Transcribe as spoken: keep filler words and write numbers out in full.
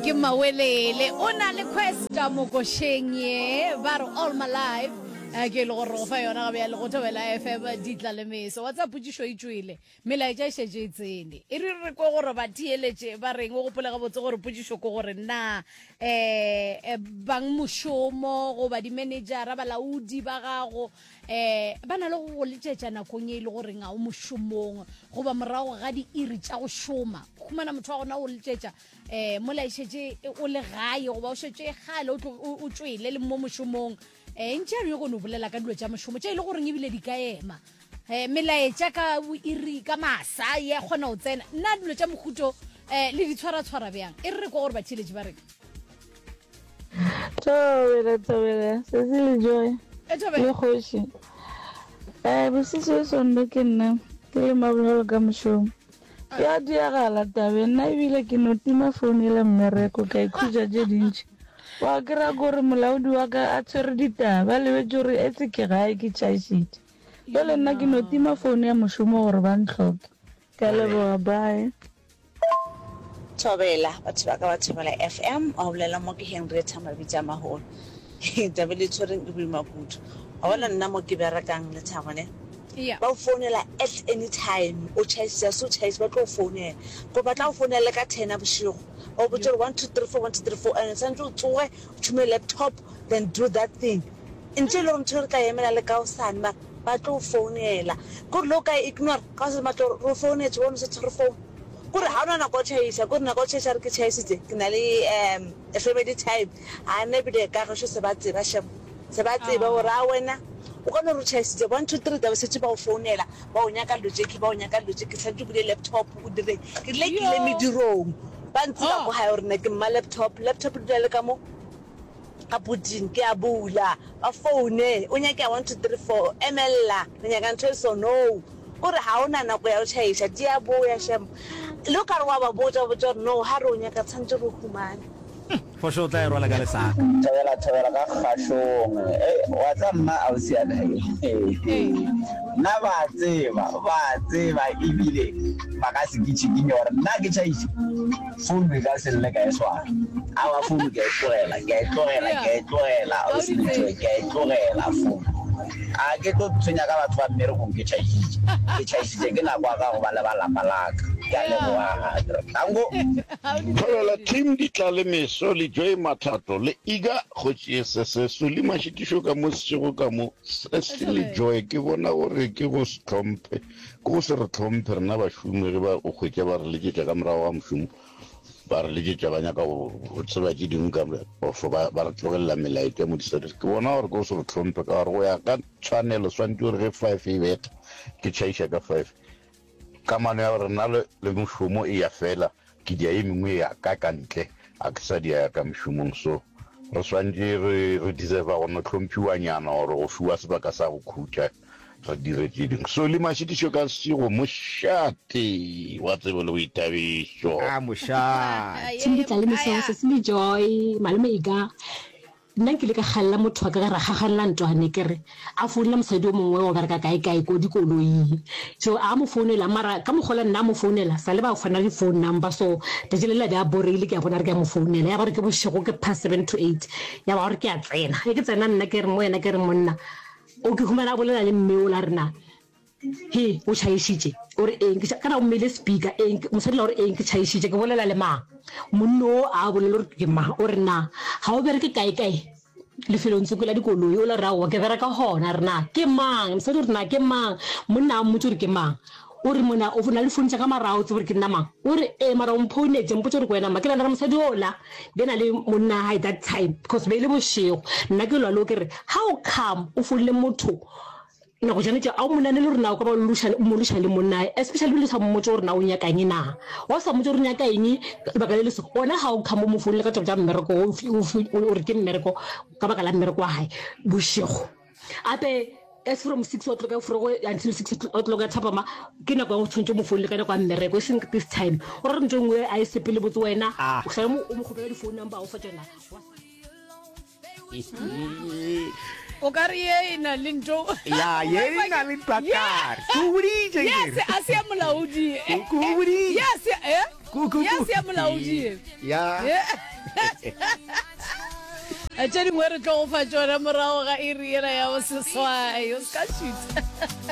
ke mawelele o na le questa mo kosheng ye ba re all my life a ke le gore go fa yona ga bja le go thobela F M di tla le meso wa tsa putshišo e tswile melaetša e šetše e tsene e re re ko gore ba theeletše ba reng o gopola gabotse gore putshišo ko gore nna um bang mošomo goba di-managera balaodi ba gago um ba na le go go letšetša nakong e le goreng a o mošomong goba morago ga di-iri tša go šoma humana motho wa gona o letšetša um mola e šetše o le gae goba o šetše gale o tswele le mo mošomong eh ntse re go no bolela ka dilo tša mošomo tša ile gore ebile di ka ema eh melaetša ka iri ka masa ya gona o tsena nna dilo tša mohuto eh le di tshwara tshwara bjang e re go gore ba tšheletše ba re Tobela tobela Cecily Joy e tobela le khoshi eh bosiso sondo ke nna ke le mabolo ka mošomo ya diagala tabe nna ebile ke no tima phone le mmereko ka ikhuja je dintši wa kra gore molaodi wa ka a tshwere ditaba le wetse gore etse ke gae ke tšhaisitse le nna ke no tima phone ya mošomo gore ba ntlhoke ka leboga bye Tobela batho ba ka ba Tobela F M o bolela mo ke Henrietta Mabitsa maholo tabe le tshwereng ke boima kudu a bona nna mo ke berekang le thabone yeah ba o founela at any time o chaisa so chaisa ba tlo founela go batla o founela ka ten a bosigo o botse one two three four one two three four and santse o tsoge o thume laptop then do that thing ntse le ntse re ka emela le ka o sana ba tlo founela go lo ka ignore ka se matlo ro founetse bona se tshwere phone gore ha ona go chaisa gore na go chaisa re ke chaisitse ke na le um a family time a ne bile ka go se ba tseba shebo se ba tseba o ra wena o ka no re chaisitse one two three da se tse ba o founela ba o nyaka logic ba o nyaka logic se tse bile laptop o dire ke le ke le medirong ba ntse ba go ha gore ne ke ma laptop laptop di le ka mo ka putin ke a bula ba phone o nyaka one two three four ml le nyaka ntse so no gore ha ona na go ya o chaisa di a bo ya shem lo ka re wa ba botsa botsa no ha re o nyaka tshantse go humana for sure tla rwala ka lesaka thabela thabela ka khashong eh wa tla nna a o sia na na ba tseba ba tseba ibile ba ka se kitchi kinyo re nna ke chaisi phone ga se le ka eswa a wa phone ke tloela ke tloela ke tloela o se le ke tloela phone a ke to tsenya ka batho ba mmere go ke chaisi ke chaisi ke na kwa ka go ba le ba lapa laka ya le wa tango Thabela team di tla le meso le Joy Mathato le iga go tšese se so le mashitišo ka mo sego ka mo se le Joy ke bona gore ke go stlhomphe go se re tlhomphe rena ba šume ge ba o khwetša ba re letšetša ka morago wa mošomo ba re letšetša ba nyaka go tseba tše dingwe ka ofo ba re tlogelela melaetša mo disadis ke bona gore ke se re tlhomphe ka gore go ya ka tshwanelo swantse gore ge five e beta ke tšhaiša ka five kamano ya gore nna le mošomo e ya fela ke dia e mengwe ya ka ka ntle a ke sa dia ka mošomong so re swantse re deserve go no tlhomphiwa nyana gore go fiwa sebaka sa go khutša re dire tše dingwe so le mashitišo ka sego mošate wa tsebo le boitabišo a mošate tshimbi tla le meso Cecily Joy malome iga nna ke le ka galla motho ka ra gagalla ntwane kere a founela mosadi o mongwe o bereka kae kae ko dikoloi so a mo founela mara ka mogola nna mo founela sa le ba fana di phone number so de jelela di a borile ke a bona re ke mo founela ya ba re ke bošego ke past seven to eight ya ba re ke a tsena e ke tsena nna ke re mo yena ke re monna o ke humana bolela le mme o la rena he o chaishitse ore eng ke kana o mmele speaker eng mosadi la ore eng ke chaishitse ke bolela le ma monno a bolela ore ke ma ore na ha o bere ke kae kae le felong tse kula dikoloi o la rawa ke bere ka hona rena ke mang mosadi ore na ke mang monna a motho ore ke mang ore mona o funa le funtsha ka marao tse ore ke nna mang ore e mara o mphonetse mpotse ore kwena ma ke nna mosadi ola dena le monna ha that time because be le boshego nna ke lo lo ke re how come o fulle motho na go jana tša a mo nane le rena o ka ba lusha mo lusha le monna especially le sa mmotse gore na o nyaka eng na wa sa mmotse gore nyaka eng ba ka le se ona ha o khamo mo founela ka tšwa mmereko o re ke mmereko ka ba ka la mmereko wa hae bošego ape as from six o'clock fro until six o'clock thapama ke na go tshwantse mo founela ka na kwa mmereko sing this time o re ntse ngwe a isepele botse wena o sa mo o mo khopela di phone number o fa tsena o ka re ye ina le ntho ya ye ina le twakar kuburi je yes a se molaodi kuburi yes eh Kuku. ya se ya molaodi Ya. a tse dingwe re tlo go fa tsona morago ga iri ena ya boseswai o se ka šuta